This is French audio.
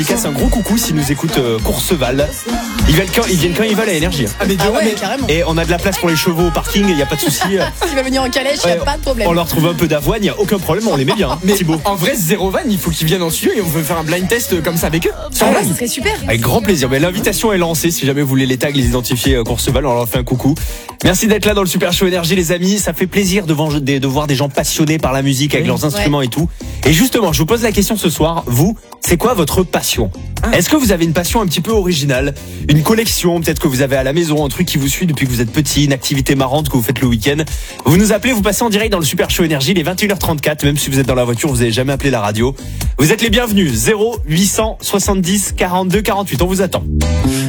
C'est un gros coucou s'ils nous écoutent Courseval. Ils viennent quand ils veulent à Énergie. Ah mais carrément. Et on a de la place pour les chevaux au parking, il n'y a pas de souci. Il va venir en calèche, il n'y a pas de problème. On leur trouve un peu d'avoine, il n'y a aucun problème, on les met bien. mais Thibaut. en vrai, Zéro Van, il faut qu'ils viennent en studio et on veut faire un blind test comme ça avec eux. Ce serait super. Avec grand plaisir. Mais l'invitation est lancée. Si jamais vous voulez les tags, les identifier Courseval, on leur fait un coucou. Merci d'être là dans le Super Show Énergie, les amis. Ça fait plaisir de voir des gens passionnés par la musique avec leurs instruments et tout. Et justement, je vous pose la question ce soir. Vous, c'est quoi votre passion? Est-ce que vous avez une passion un petit peu originale? Une collection, peut-être que vous avez à la maison, un truc qui vous suit depuis que vous êtes petit, une activité marrante que vous faites le week-end. Vous nous appelez, vous passez en direct dans le Super Show Énergie, les 21h34. Même si vous êtes dans la voiture, vous n'avez jamais appelé la radio. Vous êtes les bienvenus. 0870 42 48. On vous attend.